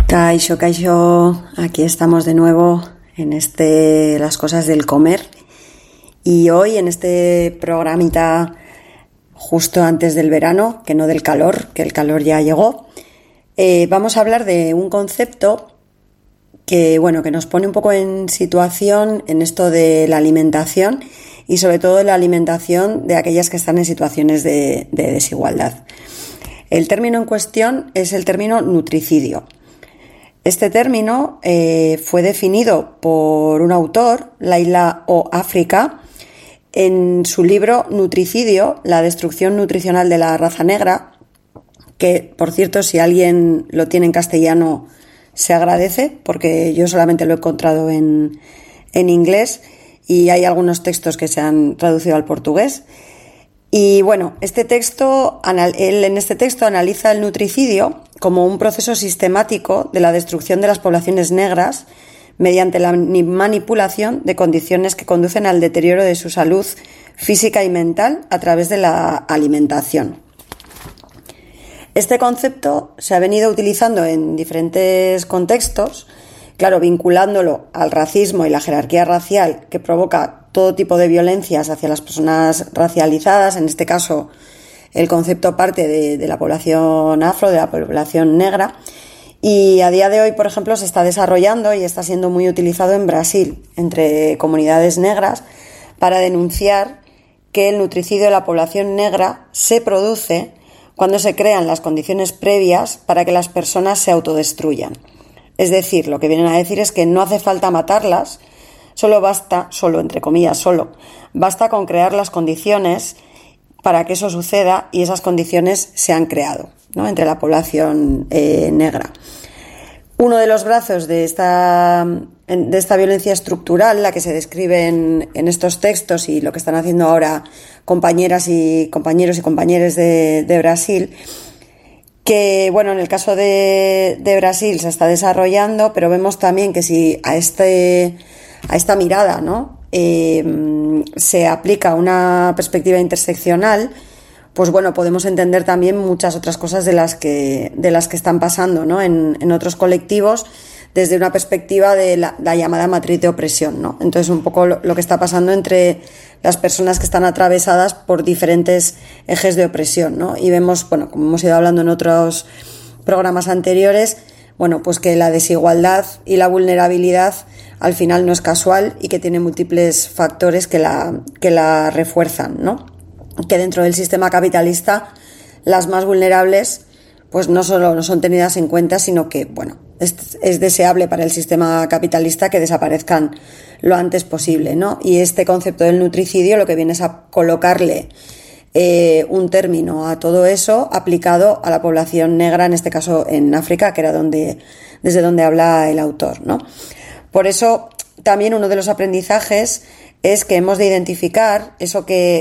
Kaixo, Kaixo, aquí estamos de nuevo en Las cosas del comer, y hoy en este programita justo antes del verano, que no del calor, que el calor ya llegó, vamos a hablar de un concepto que nos pone un poco en situación en esto de la alimentación, y sobre todo la alimentación de aquellas que están en situaciones de desigualdad. El término en cuestión es el término nutricidio. Este término fue definido por un autor, Laila O. África, en su libro Nutricidio, la destrucción nutricional de la raza negra, que, por cierto, si alguien lo tiene en castellano, se agradece, porque yo solamente lo he encontrado en inglés y hay algunos textos que se han traducido al portugués. Y este texto, él en este texto analiza el nutricidio como un proceso sistemático de la destrucción de las poblaciones negras mediante la manipulación de condiciones que conducen al deterioro de su salud física y mental a través de la alimentación. Este concepto se ha venido utilizando en diferentes contextos, claro, vinculándolo al racismo y la jerarquía racial que provoca todo tipo de violencias hacia las personas racializadas. En este caso, el concepto parte de la población afro, de la población negra, y a día de hoy, por ejemplo, se está desarrollando y está siendo muy utilizado en Brasil entre comunidades negras para denunciar que el nutricidio de la población negra se produce cuando se crean las condiciones previas para que las personas se autodestruyan. Es decir, lo que vienen a decir es que no hace falta matarlas, basta con crear las condiciones para que eso suceda, y esas condiciones se han creado, ¿no?, entre la población negra. Uno de los brazos de esta violencia estructural, la que se describe en estos textos y lo que están haciendo ahora compañeras y compañeros y compañeras de Brasil, que en el caso de Brasil se está desarrollando, pero vemos también que si a esta mirada, ¿no?, se aplica una perspectiva interseccional, pues podemos entender también muchas otras cosas de las que están pasando, ¿no?, en otros colectivos, desde una perspectiva de la llamada matriz de opresión, ¿no? Entonces, un poco lo que está pasando entre las personas que están atravesadas por diferentes ejes de opresión, ¿no? Y vemos, como hemos ido hablando en otros programas anteriores, pues que la desigualdad y la vulnerabilidad al final no es casual y que tiene múltiples factores que la refuerzan, ¿no? Que dentro del sistema capitalista las más vulnerables pues no solo no son tenidas en cuenta, sino que es deseable para el sistema capitalista que desaparezcan lo antes posible, ¿no? Y este concepto del nutricidio lo que viene es a colocarle un término a todo eso aplicado a la población negra, en este caso en África, que era desde donde habla el autor, ¿no? Por eso también uno de los aprendizajes es que hemos de identificar eso que